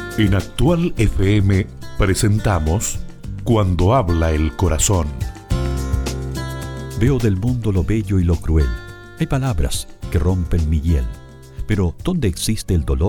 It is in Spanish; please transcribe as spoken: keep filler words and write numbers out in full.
En Actual F M presentamos Cuando habla el corazón. Veo del mundo lo bello y lo cruel. Hay palabras que rompen mi hiel. Pero ¿dónde existe el dolor?